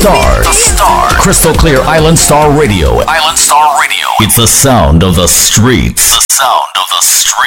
stars. Crystal clear Island Star Radio. Island Star Radio. It's the sound of the streets. The sound of the streets.